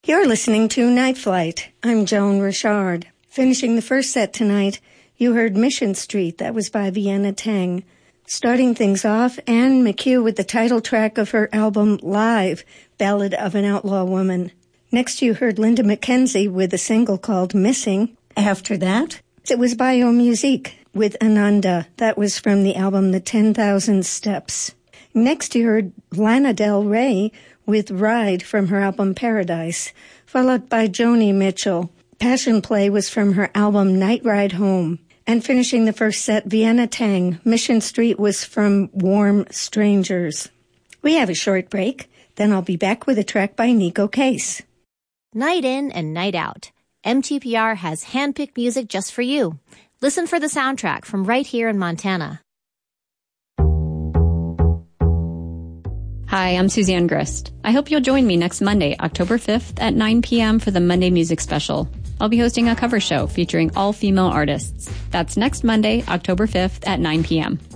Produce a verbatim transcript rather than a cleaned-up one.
You're listening to Night Flight. I'm Joan Richard. Finishing the first set tonight, you heard Mission Street. That was by Vienna Teng. Starting things off, Anne McHugh with the title track of her album Live, Ballad of an Outlaw Woman. Next you heard Linda McKenzie with a single called Missing. After that, it was Biomusique with Ananda. That was from the album The ten thousand Steps. Next you heard Lana Del Rey with Ride from her album Paradise, followed by Joni Mitchell. Passion Play was from her album Night Ride Home. And finishing the first set, Vienna Teng, Mission Street was from Warm Strangers. We have a short break, then I'll be back with a track by Nico Case. Night in and night out. M T P R has handpicked music just for you. Listen for the soundtrack from right here in Montana. Hi, I'm Suzanne Grist. I hope you'll join me next Monday, October fifth at nine p.m. for the Monday Music Special. I'll be hosting a cover show featuring all female artists. That's next Monday, October fifth at nine p.m.